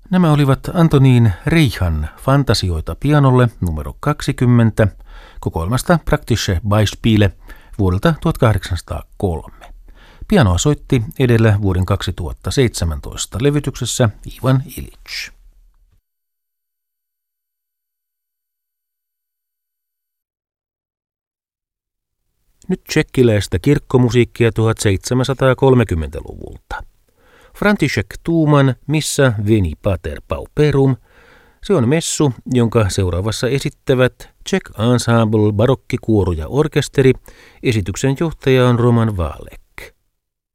Nämä olivat Antonín Reihan fantasioita pianolle numero 20 kokoelmasta Praktische Beispiele vuodelta 1803. Pianoa soitti edellä vuoden 2017 levytyksessä Ivan Ilitch. Nyt tšekkiläistä kirkkomusiikkia 1730-luvulta. František Tuuman Missa Veni Pater Pauperum. Se on messu, jonka seuraavassa esittävät Czech Ensemble, barokkikuoro ja orkesteri. Esityksen johtaja on Roman Válek.